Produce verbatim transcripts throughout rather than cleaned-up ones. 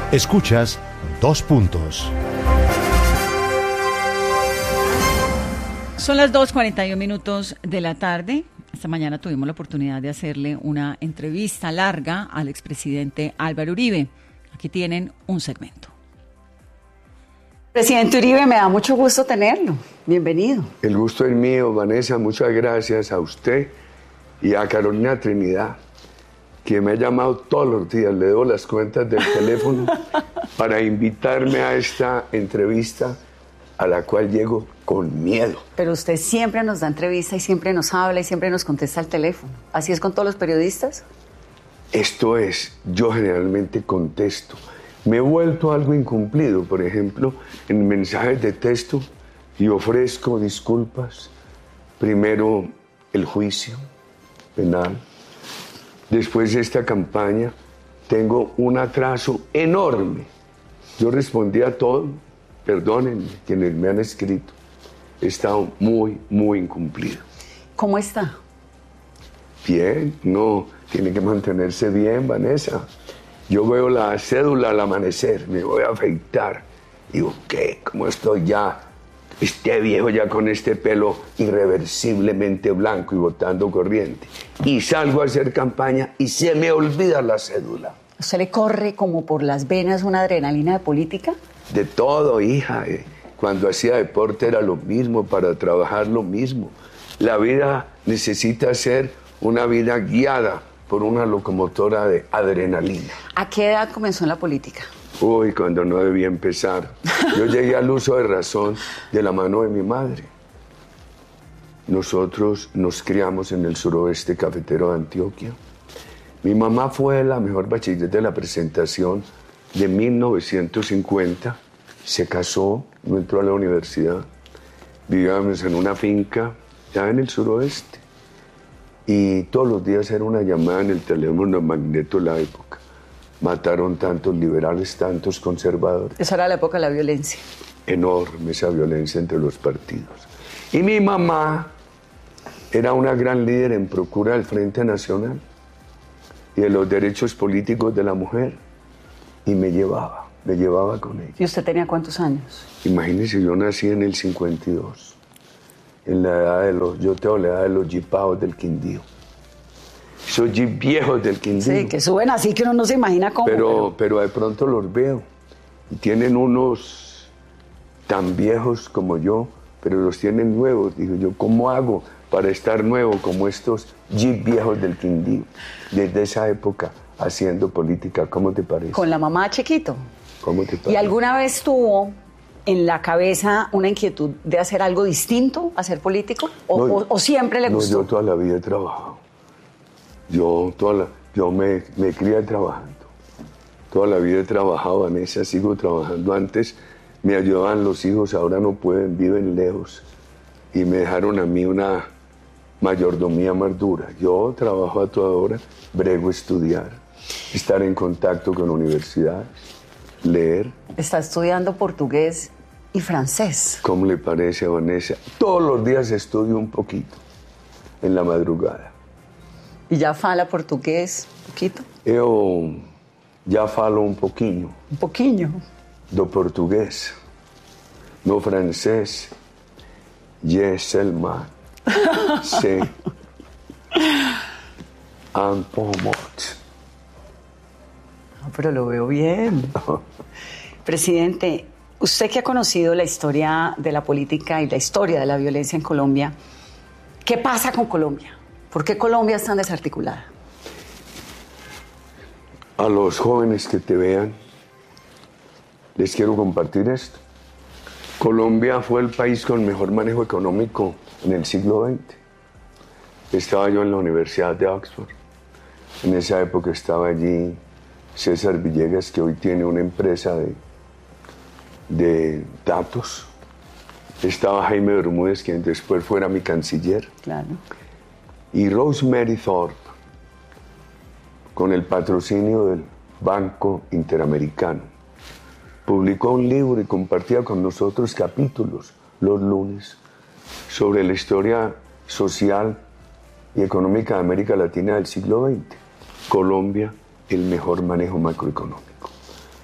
Escuchas Dos Puntos. Son las dos cuarenta y uno minutos de la tarde. Esta mañana tuvimos la oportunidad de hacerle una entrevista larga al expresidente Álvaro Uribe. Aquí tienen un segmento. Presidente Uribe, me da mucho gusto tenerlo. Bienvenido. El gusto es mío, Vanessa. Muchas gracias a usted y a Carolina Trinidad, que me ha llamado todos los días. Le doy las cuentas del teléfono para invitarme a esta entrevista a la cual llego con miedo. Pero usted siempre nos da entrevista y siempre nos habla y siempre nos contesta al teléfono. ¿Así es con todos los periodistas? Esto es, yo generalmente contesto. Me he vuelto algo incumplido. Por ejemplo, en mensajes de texto y ofrezco disculpas. Primero, el juicio penal. Después de esta campaña, tengo un atraso enorme. Yo respondí a todo. Perdónenme, quienes me han escrito. He estado muy, muy incumplido. ¿Cómo está? Bien, no, tiene que mantenerse bien, Vanessa. Yo veo la cédula al amanecer, me voy a afeitar. Digo, ¿qué? ¿Cómo estoy ya? Este viejo ya con este pelo irreversiblemente blanco y botando corriente. Y salgo a hacer campaña y se me olvida la cédula. ¿Usted le corre como por las venas una adrenalina de política? De todo, hija. Cuando hacía deporte era lo mismo, para trabajar lo mismo. La vida necesita ser una vida guiada por una locomotora de adrenalina. ¿A qué edad comenzó en la política? Uy, cuando no debía empezar. Yo llegué al uso de razón de la mano de mi madre. Nosotros nos criamos en el suroeste cafetero de Antioquia. Mi mamá fue la mejor bachiller de la presentación de mil novecientos cincuenta. Se casó, no entró a la universidad. Vivíamos en una finca ya en el suroeste. Y todos los días era una llamada en el teléfono magneto de la época. Mataron tantos liberales, tantos conservadores. Esa era la época de la violencia. Enorme esa violencia entre los partidos. Y mi mamá era una gran líder en procura del Frente Nacional y de los derechos políticos de la mujer. Y me llevaba, me llevaba con ella. ¿Y usted tenía cuántos años? Imagínese, yo nací en el cincuenta y dos. En la edad de los, yo tengo la edad de los jipaos del Quindío. Esos jeep viejos del Quindío. Sí, que suben así que uno no se imagina cómo. Pero, pero... pero de pronto los veo. Y tienen unos tan viejos como yo, pero los tienen nuevos. Digo yo, ¿cómo hago para estar nuevo como estos jeep viejos del Quindío? Desde esa época, haciendo política, ¿cómo te parece? Con la mamá chiquito. ¿Cómo te parece? ¿Y alguna vez tuvo en la cabeza una inquietud de hacer algo distinto, hacer político? ¿O, no, o, o siempre le no, gustó? Yo toda la vida he trabajado. Yo, toda la, yo me, me crié trabajando. Toda la vida he trabajado, Vanessa, sigo trabajando. Antes me ayudaban los hijos, ahora no pueden, viven lejos. Y me dejaron a mí una mayordomía más dura. Yo trabajo a toda hora, brego estudiar, estar en contacto con universidades, leer. Está estudiando portugués y francés. ¿Cómo le parece, Vanessa? Todos los días estudio un poquito, en la madrugada. ¿Y ya fala portugués un poquito? Eu já falo um pouquinho. Un poquinho. Do português. No francés, je seulement sais un peu mot. No, pero lo veo bien. Presidente, usted que ha conocido la historia de la política y la historia de la violencia en Colombia, ¿qué pasa con Colombia? ¿Por qué Colombia es tan desarticulada? A los jóvenes que te vean, les quiero compartir esto. Colombia fue el país con mejor manejo económico en el siglo veinte. Estaba yo en la Universidad de Oxford. En esa época estaba allí César Villegas, que hoy tiene una empresa de, de datos. Estaba Jaime Bermúdez, quien después fuera mi canciller. Claro. Y Rosemary Thorpe, con el patrocinio del Banco Interamericano, publicó un libro y compartía con nosotros capítulos los lunes sobre la historia social y económica de América Latina del siglo veinte. Colombia, el mejor manejo macroeconómico.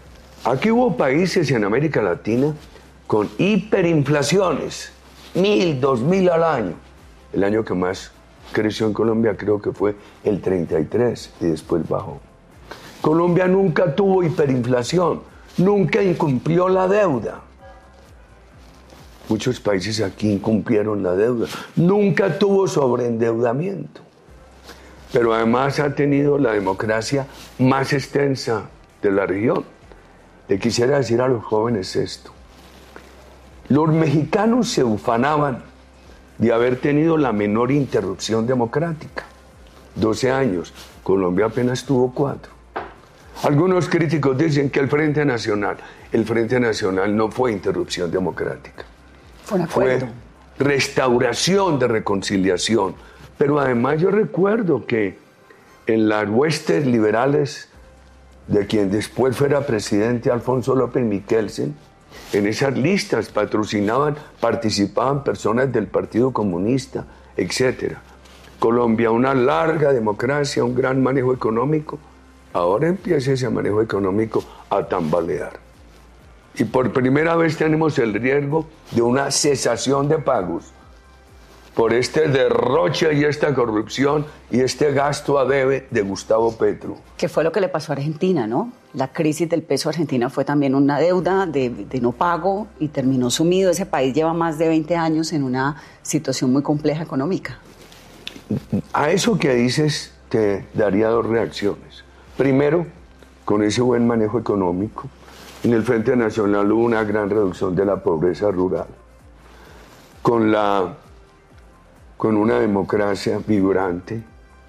Aquí hubo países en América Latina con hiperinflaciones, mil, dos mil al año. El año que más creció en Colombia creo que fue el treinta y tres y después bajó. Colombia nunca tuvo hiperinflación, nunca incumplió la deuda. Muchos países aquí incumplieron la deuda, nunca tuvo sobreendeudamiento. Pero además ha tenido la democracia más extensa de la región. Le quisiera decir a los jóvenes esto. Los mexicanos se ufanaban de haber tenido la menor interrupción democrática. doce años, Colombia apenas tuvo cuatro. Algunos críticos dicen que el Frente Nacional, el Frente Nacional no fue interrupción democrática. Fue un acuerdo. Fue restauración de reconciliación. Pero además yo recuerdo que en las huestes liberales de quien después fuera presidente Alfonso López Michelsen, en esas listas patrocinaban, participaban personas del Partido Comunista, etcétera. Colombia, una larga democracia, un gran manejo económico. Ahora empieza ese manejo económico a tambalear. Y por primera vez tenemos el riesgo de una cesación de pagos por este derroche y esta corrupción y este gasto a debe de Gustavo Petro. Que fue lo que le pasó a Argentina, ¿no? La crisis del peso argentina fue también una deuda de, de no pago y terminó sumido. Ese país lleva más de veinte años en una situación muy compleja económica. A eso que dices te daría dos reacciones. Primero, con ese buen manejo económico, en el Frente Nacional hubo una gran reducción de la pobreza rural. Con la con una democracia vibrante,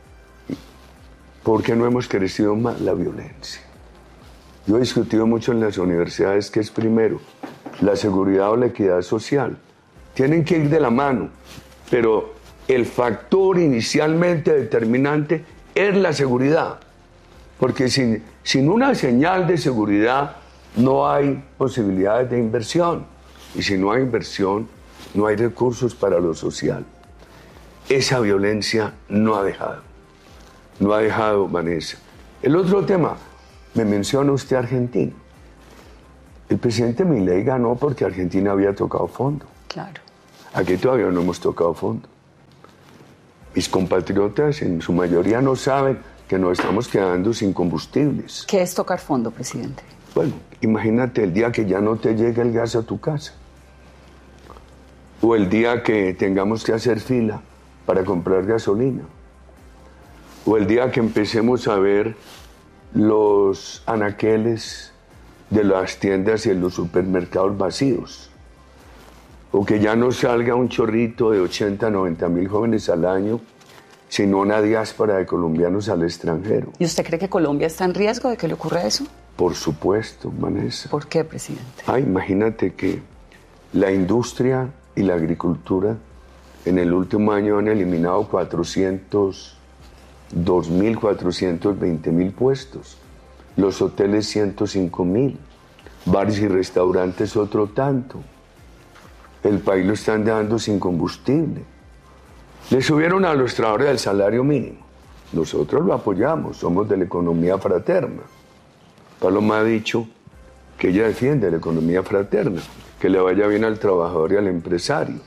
¿por qué no hemos crecido más la violencia? Yo he discutido mucho en las universidades que es primero la seguridad o la equidad social. Tienen que ir de la mano, pero el factor inicialmente determinante es la seguridad, porque sin, sin una señal de seguridad no hay posibilidades de inversión, y si no hay inversión, no hay recursos para lo social. Esa violencia no ha dejado, no ha dejado, Vanessa. El otro tema, me menciona usted Argentina. El presidente Milei ganó porque Argentina había tocado fondo. Claro. Aquí todavía no hemos tocado fondo. Mis compatriotas en su mayoría no saben que nos estamos quedando sin combustibles. ¿Qué es tocar fondo, presidente? Bueno, imagínate el día que ya no te llegue el gas a tu casa. O el día que tengamos que hacer fila para comprar gasolina. O el día que empecemos a ver los anaqueles de las tiendas y en los supermercados vacíos. O que ya no salga un chorrito de ochenta, noventa mil jóvenes al año, sino una diáspora de colombianos al extranjero. ¿Y usted cree que Colombia está en riesgo de que le ocurra eso? Por supuesto, Vanessa. ¿Por qué, presidente? Ah, imagínate que la industria y la agricultura en el último año han eliminado cuatrocientos dos mil, cuatrocientos veinte mil puestos. Los hoteles ciento cinco mil. Bares y restaurantes otro tanto. El país lo están dejando sin combustible. Le subieron a los trabajadores el salario mínimo. Nosotros lo apoyamos, somos de la economía fraterna. Paloma ha dicho que ella defiende la economía fraterna, que le vaya bien al trabajador y al empresario.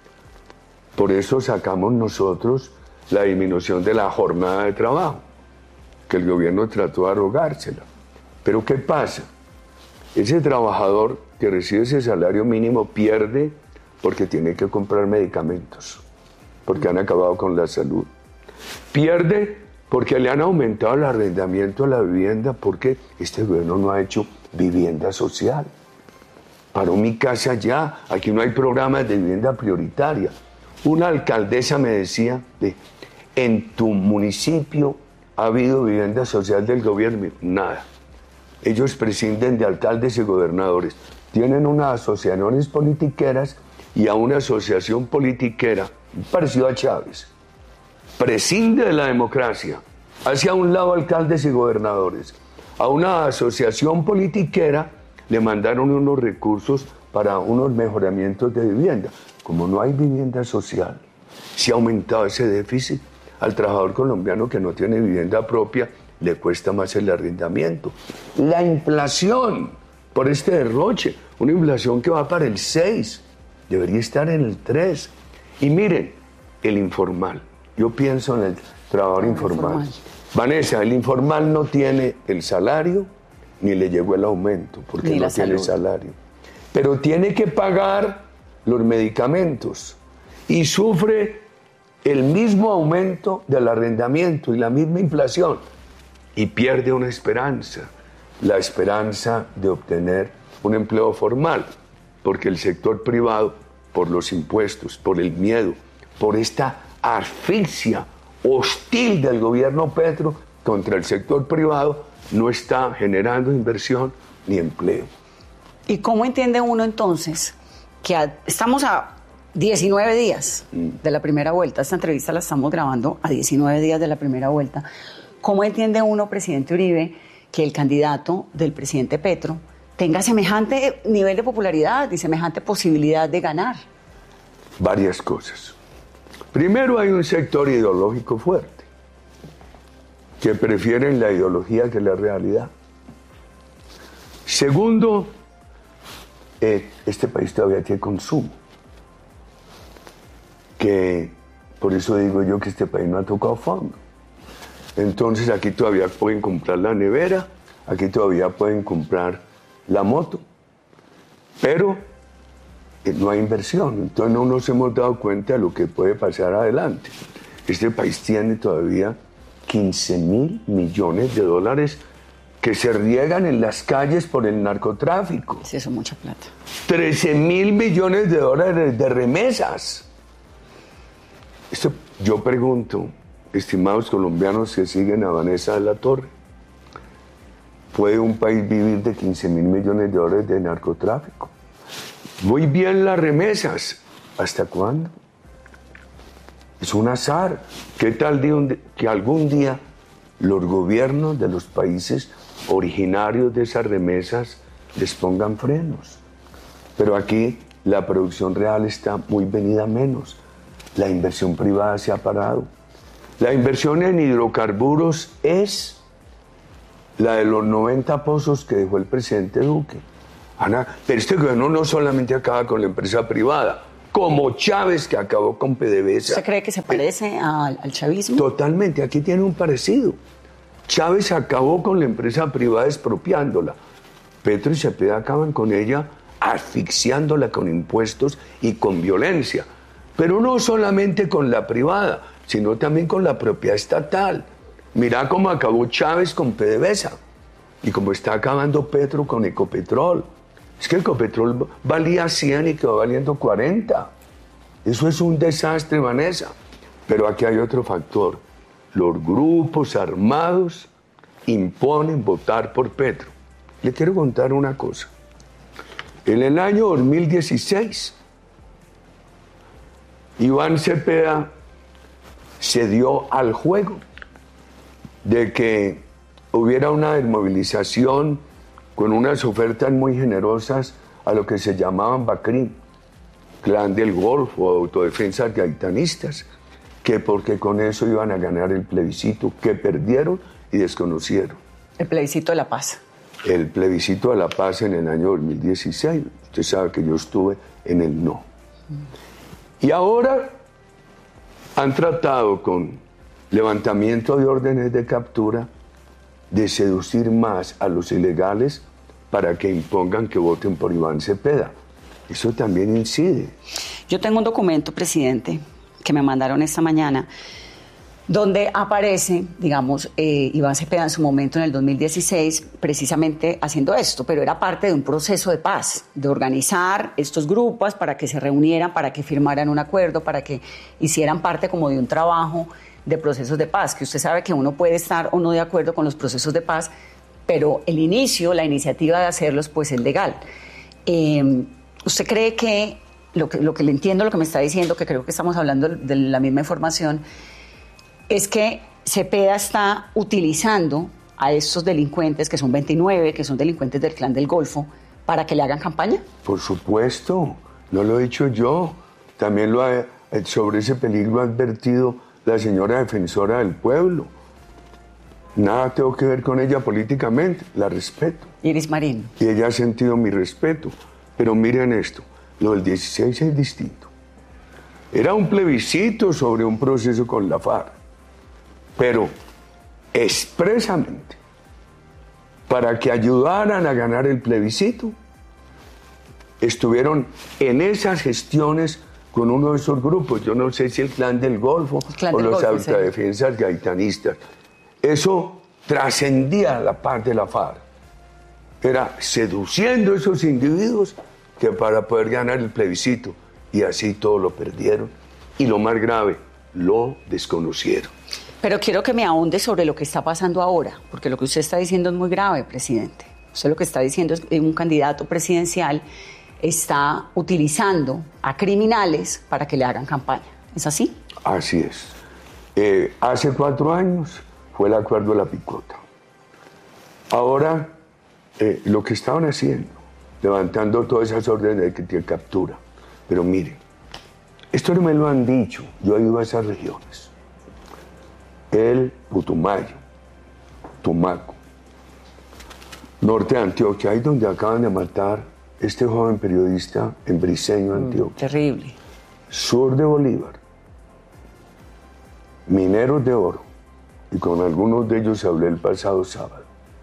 Por eso sacamos nosotros la disminución de la jornada de trabajo, que el gobierno trató de arrogársela. Pero ¿qué pasa? Ese trabajador que recibe ese salario mínimo pierde porque tiene que comprar medicamentos, porque han acabado con la salud. Pierde porque le han aumentado el arrendamiento a la vivienda, porque este gobierno no ha hecho vivienda social. Paró Mi Casa Ya, aquí no hay programas de vivienda prioritaria. Una alcaldesa me decía, de, en tu municipio ha habido vivienda social del gobierno. Nada. Ellos prescinden de alcaldes y gobernadores. Tienen unas asociaciones politiqueras y a una asociación politiquera, parecido a Chávez. Prescinde de la democracia. Hacia un lado alcaldes y gobernadores. A una asociación politiquera le mandaron unos recursos para unos mejoramientos de vivienda. Como no hay vivienda social, se ha aumentado ese déficit. Al trabajador colombiano que no tiene vivienda propia le cuesta más el arrendamiento. La inflación por este derroche, una inflación que va para el seis, debería estar en el tres. Y miren, el informal, yo pienso en el trabajador informal. informal. Vanessa, el informal no tiene el salario, ni le llegó el aumento, porque ni no tiene salud. salario. Pero tiene que pagar los medicamentos y sufre el mismo aumento del arrendamiento y la misma inflación y pierde una esperanza, la esperanza de obtener un empleo formal, porque el sector privado, por los impuestos, por el miedo, por esta asfixia hostil del gobierno Petro contra el sector privado, no está generando inversión ni empleo. ¿Y cómo entiende uno entonces que a, estamos a diecinueve días de la primera vuelta? Esta entrevista la estamos grabando a diecinueve días de la primera vuelta. ¿Cómo entiende uno, presidente Uribe, que el candidato del presidente Petro tenga semejante nivel de popularidad y semejante posibilidad de ganar? Varias cosas. Primero, hay un sector ideológico fuerte que prefieren la ideología que la realidad. Segundo, eh, este país todavía tiene consumo. Que por eso digo yo que este país no ha tocado fondo. Entonces aquí todavía pueden comprar la nevera, aquí todavía pueden comprar la moto, pero eh, no hay inversión. Entonces no nos hemos dado cuenta de lo que puede pasar adelante. Este país tiene todavía quince mil millones de dólares que se riegan en las calles por el narcotráfico. Sí, eso es mucha plata. trece mil millones de dólares de remesas. Esto, yo pregunto, estimados colombianos que siguen a Vanessa de la Torre, ¿puede un país vivir de quince mil millones de dólares de narcotráfico? Muy bien las remesas. ¿Hasta cuándo? Es un azar. ¿Qué tal de que algún día los gobiernos de los países originarios de esas remesas les pongan frenos? Pero aquí la producción real está muy venida menos. La inversión privada se ha parado. La inversión en hidrocarburos es la de los noventa pozos que dejó el presidente Duque. Ana, pero este gobierno no solamente acaba con la empresa privada, como Chávez, que acabó con PDVSA. ¿Usted cree que se parece al, al chavismo? Totalmente, aquí tiene un parecido. Chávez acabó con la empresa privada expropiándola. Petro y Cepeda acaban con ella asfixiándola con impuestos y con violencia. Pero no solamente con la privada, sino también con la propiedad estatal. Mirá cómo acabó Chávez con PDVSA y cómo está acabando Petro con Ecopetrol. Es que Ecopetrol valía cien y quedó valiendo cuarenta. Eso es un desastre, Vanessa. Pero aquí hay otro factor. Los grupos armados imponen votar por Petro. Le quiero contar una cosa. En el año dos mil dieciséis, Iván Cepeda se dio al juego de que hubiera una desmovilización con unas ofertas muy generosas a lo que se llamaban BACRIM, Clan del Golfo, autodefensas gaitanistas, que porque con eso iban a ganar el plebiscito, que perdieron y desconocieron. El plebiscito de la paz. El plebiscito de la paz en el año dos mil dieciséis. Usted sabe que yo estuve en el no. Y ahora han tratado con levantamiento de órdenes de captura de seducir más a los ilegales para que impongan que voten por Iván Cepeda. Eso también incide. Yo tengo un documento, presidente, que me mandaron esta mañana, donde aparece, digamos, eh, Iván Cepeda en su momento en el dos mil dieciséis, precisamente haciendo esto, pero era parte de un proceso de paz, de organizar estos grupos para que se reunieran, para que firmaran un acuerdo, para que hicieran parte como de un trabajo de procesos de paz, que usted sabe que uno puede estar o no de acuerdo con los procesos de paz, pero el inicio, la iniciativa de hacerlos, pues es legal. Eh, ¿Usted cree que lo, que, lo que le entiendo, lo que me está diciendo, que creo que estamos hablando de la misma información, es que Cepeda está utilizando a estos delincuentes, que son veintinueve, que son delincuentes del Clan del Golfo, para que le hagan campaña? Por supuesto, no lo he dicho yo. También lo ha, sobre ese peligro ha advertido la señora defensora del pueblo. Nada tengo que ver con ella políticamente, la respeto. Iris Marín. Y ella ha sentido mi respeto. Pero miren esto, lo del dieciséis es distinto. Era un plebiscito sobre un proceso con la FARC, pero expresamente para que ayudaran a ganar el plebiscito, estuvieron en esas gestiones con uno de esos grupos, yo no sé si el Clan del Golfo Clan o del los Golfo, autodefensas sí. gaitanistas. Eso trascendía la paz de la FARC. Era seduciendo a esos individuos que para poder ganar el plebiscito, y así todo lo perdieron, y lo más grave, lo desconocieron. Pero quiero que me ahonde sobre lo que está pasando ahora, porque lo que usted está diciendo es muy grave, presidente. Usted lo que está diciendo es que un candidato presidencial está utilizando a criminales para que le hagan campaña. ¿Es así? Así es. Eh, hace cuatro años fue el acuerdo de la picota. Ahora, eh, lo que estaban haciendo, levantando todas esas órdenes de, de captura. Pero miren, esto no me lo han dicho, yo he ido a esas regiones. El Putumayo, Tumaco, norte de Antioquia, ahí donde acaban de matar este joven periodista en Briceño, Antioquia. Mm, terrible. Sur de Bolívar, mineros de oro, y con algunos de ellos hablé el pasado sábado,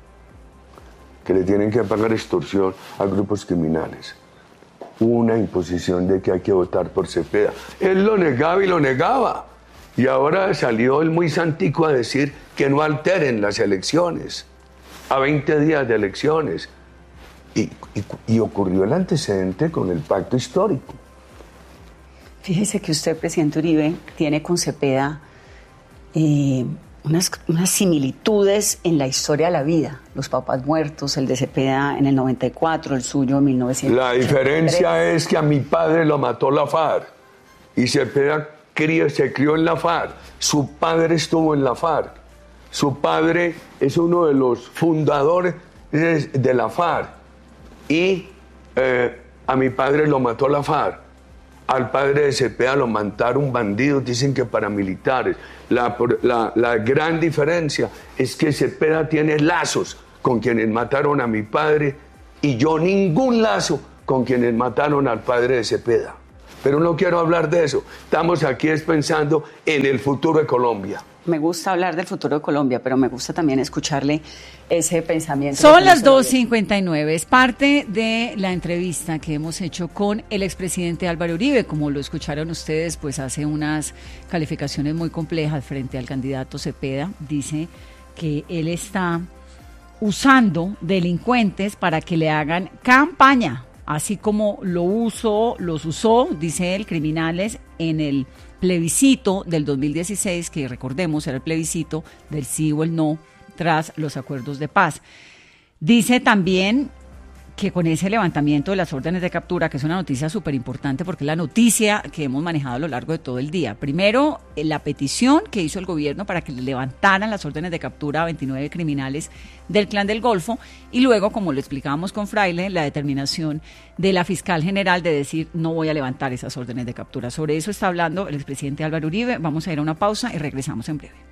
que le tienen que pagar extorsión a grupos criminales. Una imposición de que hay que votar por Cepeda. Él lo negaba y lo negaba. Y ahora salió el muy santico a decir que no alteren las elecciones, a veinte días de elecciones. Y, y, y ocurrió el antecedente con el pacto histórico. Fíjese que usted, presidente Uribe, tiene con Cepeda eh, unas, unas similitudes en la historia de la vida. Los papás muertos, el de Cepeda en el noventa y cuatro, el suyo en mil novecientos ochenta y tres. La diferencia es que a mi padre lo mató la FARC y Cepeda crió, se crió en la FARC. Su padre estuvo en la FARC. Su padre es uno de los fundadores de la FARC. Y eh, a mi padre lo mató la FARC. Al padre de Cepeda lo mataron bandidos, dicen que paramilitares. La, la, la gran diferencia es que Cepeda tiene lazos con quienes mataron a mi padre y yo ningún lazo con quienes mataron al padre de Cepeda. Pero no quiero hablar de eso. Estamos aquí es pensando en el futuro de Colombia. Me gusta hablar del futuro de Colombia, pero me gusta también escucharle ese pensamiento. Son las dos cincuenta y nueve. Es parte de la entrevista que hemos hecho con el expresidente Álvaro Uribe. Como lo escucharon ustedes, pues hace unas calificaciones muy complejas frente al candidato Cepeda. Dice que él está usando delincuentes para que le hagan campaña, así como lo usó, los usó, dice él, criminales en el plebiscito del dos mil dieciséis, que recordemos era el plebiscito del sí o el no tras los acuerdos de paz. Dice también que con ese levantamiento de las órdenes de captura, que es una noticia súper importante porque es la noticia que hemos manejado a lo largo de todo el día. Primero, la petición que hizo el gobierno para que le levantaran las órdenes de captura a veintinueve criminales del Clan del Golfo, y luego, como lo explicábamos con Fraile, la determinación de la fiscal general de decir no voy a levantar esas órdenes de captura. Sobre eso está hablando el expresidente Álvaro Uribe. Vamos a ir a una pausa y regresamos en breve.